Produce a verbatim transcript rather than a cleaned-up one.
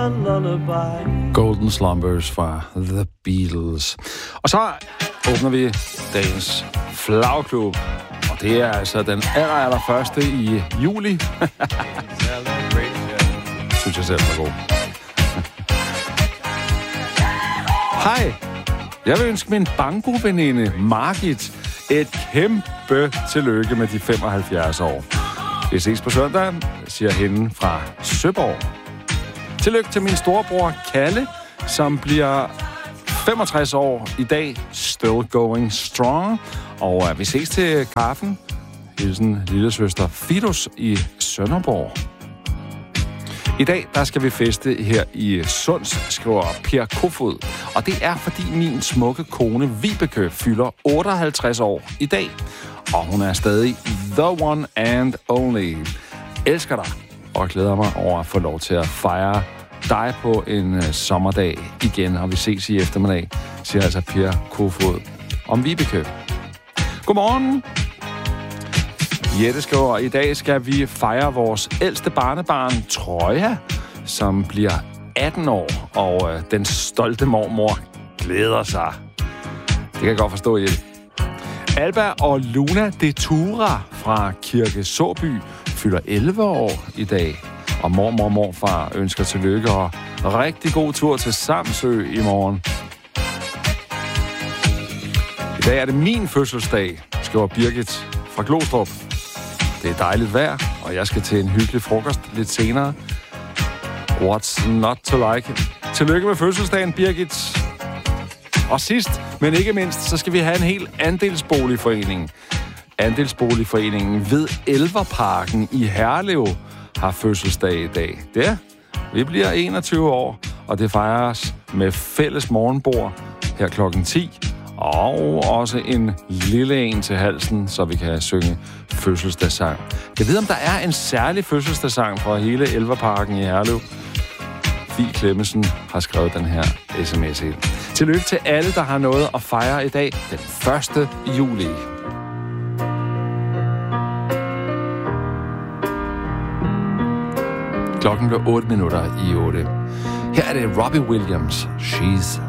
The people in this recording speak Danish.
Golden Slumbers fra The Beatles. Og så åbner vi dagens flagklub. Og det er altså den aller, aller første i juli. Synes jeg selv var god. Hej. Jeg vil ønske min banko-veninde Margit et kæmpe tillykke med de femoghalvfjerds år. Vi ses på søndag, siger hende fra Søborg. Tillykke til min storebror Kalle, som bliver femogtres år i dag. Still going strong. Og uh, vi ses til kaffen. Hilsen lillesøster Fidus i Sønderborg. I dag, der skal vi feste her i Sunds, skriver Per Kofod. Og det er, fordi min smukke kone Vibeke fylder otteoghalvtreds år i dag. Og hun er stadig the one and only. Elsker dig og glæder mig over at få lov til at fejre dig på en uh, sommerdag igen. Og vi ses i eftermiddag, siger altså Per Kofod om Vibeke. Godmorgen. Jette skriver, i dag skal vi fejre vores ældste barnebarn, Troja, som bliver atten år, og øh, den stolte mormor glæder sig. Det kan jeg godt forstå, Jette. Alba og Luna de Tura fra Kirke Såby fylder elleve år i dag, og mormor og morfar ønsker tillykke og rigtig god tur til Samsø i morgen. I dag er det min fødselsdag, skriver Birgit fra Glostrup. Det er dejligt vejr, og jeg skal til en hyggelig frokost lidt senere. What's not to like? Tillykke med fødselsdagen, Birgit. Og sidst, men ikke mindst, så skal vi have en hel andelsboligforening. Andelsboligforeningen ved Elverparken i Herlev har fødselsdag i dag. Det vi bliver enogtyve år, og det fejres med fælles morgenbord her klokken ti. Og også en lille en til halsen, så vi kan synge fødselsdagssang. Jeg ved, om der er en særlig fødselsdagssang fra hele Elverparken i Herlev. Fie Klemmensen har skrevet den her sms ind. Tillykke til alle, der har noget at fejre i dag, den første juli. Klokken blev otte minutter i otte. Her er det Robbie Williams. She's